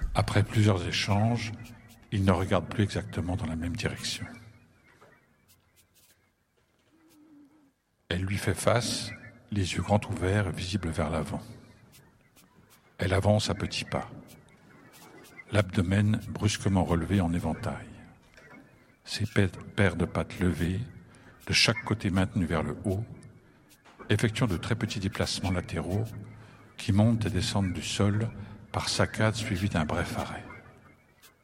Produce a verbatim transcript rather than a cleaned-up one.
Après plusieurs échanges, il ne regarde plus exactement dans la même direction. Elle lui fait face, les yeux grands ouverts et visibles vers l'avant. Elle avance à petits pas, l'abdomen brusquement relevé en éventail. Ses paires de pattes levées, de chaque côté maintenues vers le haut, effectuant de très petits déplacements latéraux qui montent et descendent du sol par saccades suivies d'un bref arrêt.